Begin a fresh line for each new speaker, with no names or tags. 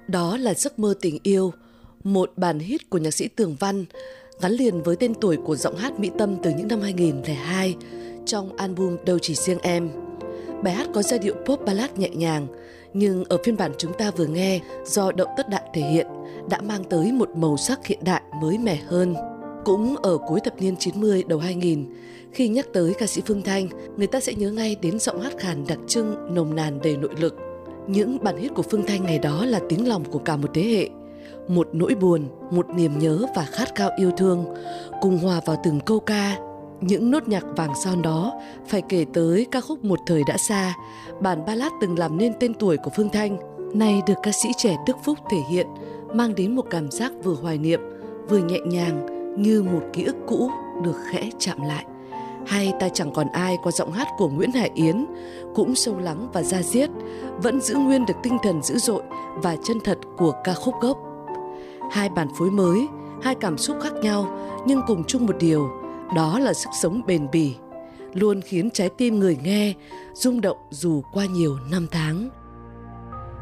Đó là Giấc mơ tình yêu, một bản hit của nhạc sĩ Tường Văn, gắn liền với tên tuổi của giọng hát Mỹ Tâm từ những năm 2002 trong album Đâu Chỉ Riêng Em. Bài hát có giai điệu pop ballad nhẹ nhàng, nhưng ở phiên bản chúng ta vừa nghe do Đậu Tất Đại thể hiện đã mang tới một màu sắc hiện đại mới mẻ hơn. Cũng ở cuối thập niên 90 đầu 2000, khi nhắc tới ca sĩ Phương Thanh, người ta sẽ nhớ ngay đến giọng hát khàn đặc trưng, nồng nàn đầy nội lực. Những bản hit của Phương Thanh ngày đó là tiếng lòng của cả một thế hệ. Một nỗi buồn, một niềm nhớ và khát khao yêu thương, cùng hòa vào từng câu ca. Những nốt nhạc vàng son đó phải kể tới ca khúc Một Thời Đã Xa, bản ballad từng làm nên tên tuổi của Phương Thanh, nay được ca sĩ trẻ Đức Phúc thể hiện, mang đến một cảm giác vừa hoài niệm, vừa nhẹ nhàng như một ký ức cũ được khẽ chạm lại. Hay Ta Chẳng Còn Ai qua giọng hát của Nguyễn Hải Yến cũng sâu lắng và da diết, vẫn giữ nguyên được tinh thần dữ dội và chân thật của ca khúc gốc. Hai bản phối mới, hai cảm xúc khác nhau nhưng cùng chung một điều, đó là sức sống bền bỉ, luôn khiến trái tim người nghe rung động dù qua nhiều năm tháng.